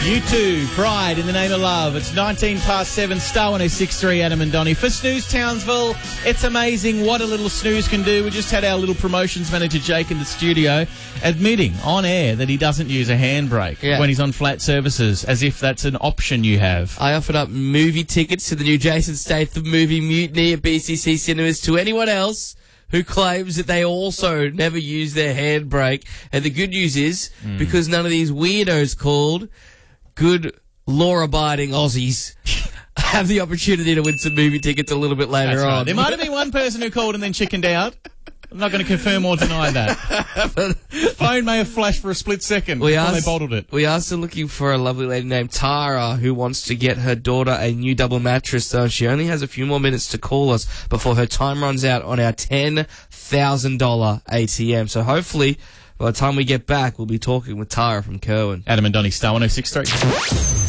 U2, Pride in the Name of Love. It's 19 past 7, Star 106.3, Adam and Donnie. For Snooze Townsville, it's amazing what a little snooze can do. We just had our little promotions manager, Jake, in the studio admitting on air that he doesn't use a handbrake when he's on flat surfaces, as if that's an option you have. I offered up movie tickets to the new Jason Statham movie Mutiny at BCC Cinemas to anyone else who claims that they also never use their handbrake. And the good news is, because none of these weirdos called good law-abiding Aussies have the opportunity to win some movie tickets a little bit later That's on. right. There might have been one person who called and then chickened out. I'm not going to confirm or deny that. Phone may have flashed for a split second before they bottled it. We are still looking for a lovely lady named Tara who wants to get her daughter a new double mattress, though she only has a few more minutes to call us before her time runs out on our $10,000 ATM. So hopefully, by the time we get back, we'll be talking with Tara from Kerwin. Adam and Donnie, Star 106.3.